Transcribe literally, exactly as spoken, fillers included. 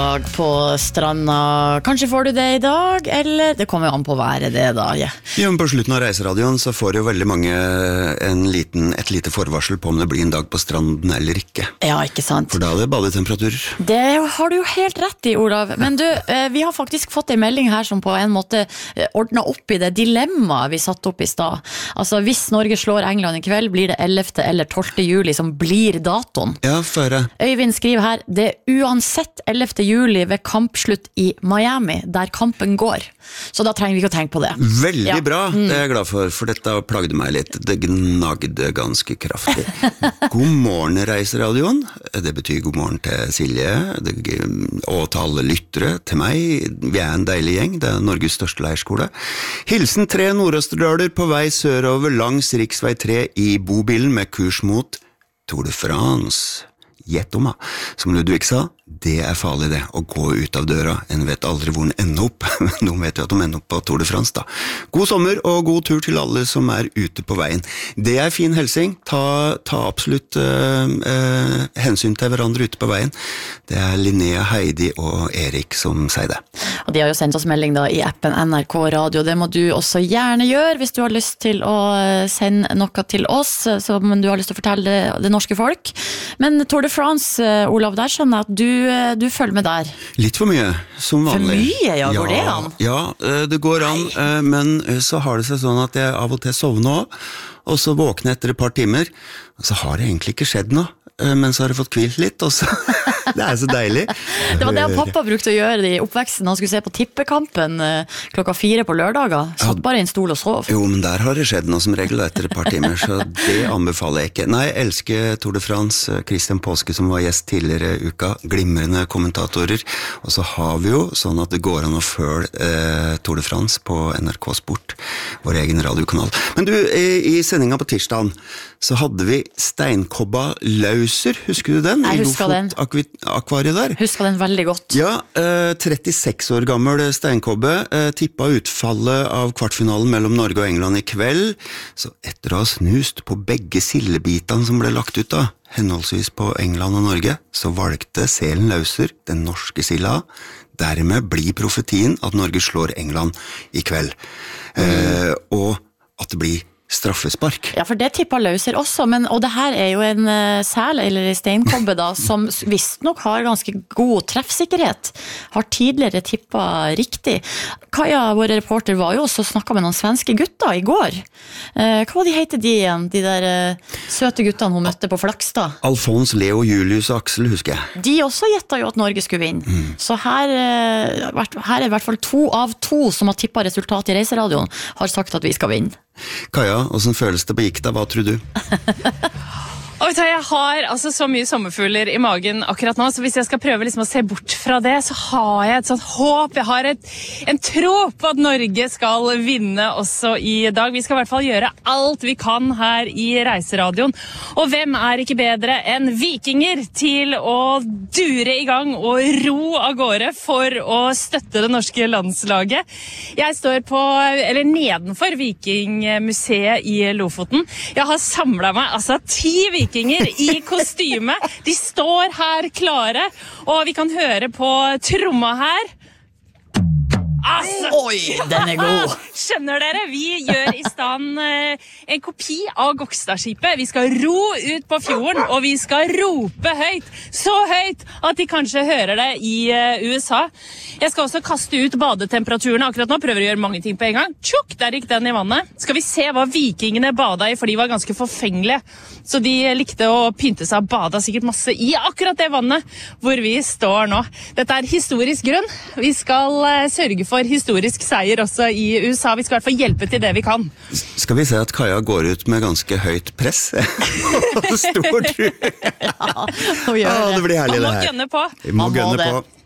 På stranda. Kanskje får du det i dag, eller det kommer jo an på været det da, ja. Jo, men på slutten av reiseradioen så får jo veldig mange en liten, et lite forvarsel på om det blir en dag på stranden eller ikke. Ja, ikke sant. For da er det badetemperaturer. Det har du jo helt rett i, Olav. Men du, vi har faktisk fått en melding her som på en måte ordnet opp i det dilemmaet vi satt opp i stad. Altså, hvis Norge slår England i kveld, blir det ellevte eller tolvte juli som blir datoen. Ja, for Øyvind skriver her, det er uansett ellevte juli ved kampslutt i Miami, der kampen går. Så da trenger vi ikke å tenke på det. Veldig ja. bra, det er jeg glad for, for dette plagde meg litt. Det gnagde ganske kraftig. God morgen, reiseradioen. Det betyr god morgen til Silje, det, og til alle lyttere, til meg. Vi er en deilig gjeng, det er Norges største leirskole. Hilsen tre nordøsterdøler på vei sørover langs riksvei tre i bobilen med kurs mot Tour de France. Gjett om, som Ludvig sa, det er farlig det, å gå ut av døra. En vet aldri hvor den ender opp, men noen vet jo at de ender opp på Tour de France da. God sommer og god tur til alle som er ute på veien. Det er fin helsing, ta, ta absolutt uh, uh, hensyn til hverandre ute på veien. Det er Linnea, Heidi og Erik som sier det. Og de har jo sendt oss melding da i appen N R K Radio, det må du også gjerne gjøre hvis du har lyst til å sende noe til oss, som du har lyst til å fortelle det, det norske folk. Men Tour de France, Olav, der skjønner jeg at du Du følger med der. Litt for mye, som vanlig. For mye, ja, går ja, det an? Ja, det går an, Nei. Men så har det seg sånn at jeg av og til sovner også, og så våkner jeg etter et par timer, og så har det egentlig ikke skjedd noe, men så har jeg fått kvilt litt, og så det er så deilig. Det var det pappa brukte å gjøre i oppveksten, han skulle se på tippekampen klokka fire på lørdager, satt ja, bare i en stol og sov. Jo, men der har det skjedd noe som regel etter et par timer, så det anbefaler jeg ikke. Nei, jeg elsker Tour de France, Christian Påske som var gjest tidligere i uka, glimrende kommentatorer, og så har vi jo sånn at det går an å følge eh, Tour de France på N R K Sport, vår egen radiokanal. Men du, i, i sendinga på tirsdagen, så hadde vi steinkobba lauser, husker du den? Jeg husker den. Akvariet der. Husker den veldig godt. Ja, eh, trettiseks år gammel steinkobbe, eh, tippet utfallet av kvartfinalen mellom Norge og England i kveld, så etter å ha snust på begge sildebitene som ble lagt ut da, henholdsvis på England og Norge, så valgte selen lauser, den norske silda, dermed blir profetien at Norge slår England i kveld. Mm. Eh, og at det blir straffespark. Ja, for det tippet lauser også, men, og det her er jo en uh, sel, eller en steinkobbe da, som visst nok har ganske god treffsikkerhet, har tidligere tippet riktig. Kaja, vår reporter, var jo også snakket med noen svenske gutter i går. Uh, hva var de heter de igjen, de der uh, søte guttene hun møtte på Flakstad? Alfons, Leo, Julius og Aksel, husker jeg. De også gjettet jo at Norge skulle vinne. Mm. Så her, uh, her er i hvert fall to av to som har tippet resultat i reiseradioen, har sagt at vi skal vinne. Kaja, hvordan føles det på gikk da? Hva tror du? Og jeg har altså så mye sommerfugler i magen akkurat nå, så hvis jeg skal prøve liksom å se bort fra det, så har jeg et sånt håp, jeg har et, en tro på at Norge skal vinne også i dag. Vi skal i hvert fall gjøre alt vi kan her i Reiseradioen. Og hvem er ikke bedre enn vikinger til å dure i gang og ro av gårde for å støtte det norske landslaget? Jeg står på, eller nedenfor Vikingmuseet i Lofoten. Jeg har samlet meg altså ti vikinger i kostyme. De står her klare, og vi kan høre på tromma her. Altså, oi, den er god. Skjønner dere, vi gjør i stand eh, en kopi av Gokstadskipet. Vi skal ro ut på fjorden, og vi skal rope høyt, så høyt at de kanskje hører det i eh, U S A. Jeg skal også kaste ut badetemperaturen akkurat nå, prøver å gjøre mange ting på en gang. Tjukk, der gikk den i vannet. Skal vi se hva vikingene bada i, for de var ganske forfengelige. Så de likte å pynte seg og bada sikkert masse i akkurat det vannet hvor vi står nå. Dette er historisk grunn. Vi skal eh, sørge for historisk seier også i U S A. Vi skal i hvert fall hjelpe til det vi kan. Skal vi se at Kaja går ut med ganske høyt press? Stor tru. Ja, det. Det blir herlig det her. Man må gønne på. Vi må gønne på.